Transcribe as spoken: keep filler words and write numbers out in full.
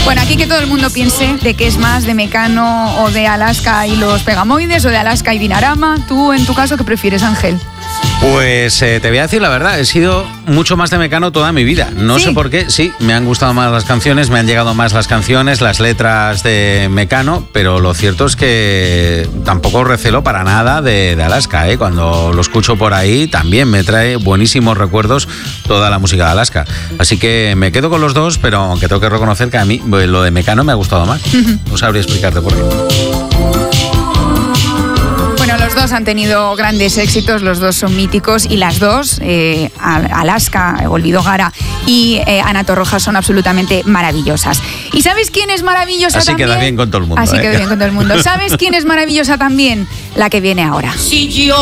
Bueno, aquí que todo el mundo piense de qué es más, de Mecano o de Alaska y los Pegamoides, o de Alaska y Dinarama. Tú, en tu caso, ¿qué prefieres, Ángel? Pues eh, te voy a decir la verdad, he sido mucho más de Mecano toda mi vida. No ¿Sí? sé por qué, sí, me han gustado más las canciones, me han llegado más las canciones, las letras de Mecano, pero lo cierto es que tampoco recelo para nada de, de Alaska, ¿eh? Cuando lo escucho por ahí también me trae buenísimos recuerdos toda la música de Alaska. Así que me quedo con los dos, pero aunque tengo que reconocer que a mí lo de Mecano me ha gustado más. No sabría explicarte por qué. Los dos han tenido grandes éxitos, los dos son míticos y las dos, eh, Alaska, Olvido Gara y eh, Ana Torroja, son absolutamente maravillosas. ¿Y sabes quién es maravillosa Así también? Así queda bien con todo el mundo. Así ¿eh? queda bien con todo el mundo. ¿Sabes quién es maravillosa también? La que viene ahora.